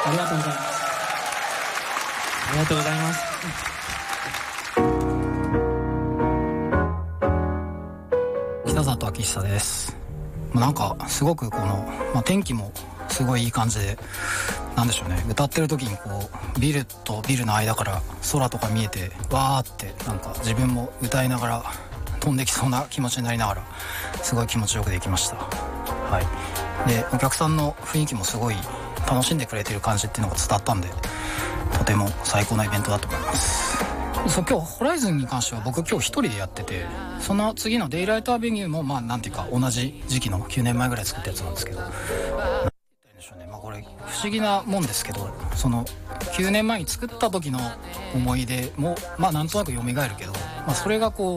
ありがとうございます。 ありがとうございます。 北里昭久です。なんかすごくこの、天気もすごいいい感じで、なんでしょうね、歌ってる時にこうビルとビルの間から空とか見えて、わーってなんか自分も歌いながら飛んできそうな気持ちになりながら、すごい気持ちよくできました。はい。で、お客さんの雰囲気もすごい楽しんでくれてる感じっていうのが伝わったんで、とても最高なイベントだと思います。そう、今日ホライズンに関しては僕今日一人でやってて、その次のデイライトアベニューもなんていうか同じ時期の9年前ぐらい作ったやつなんですけど、これ不思議なもんですけど、その9年前に作った時の思い出もなんとなく蘇るけど、それがこう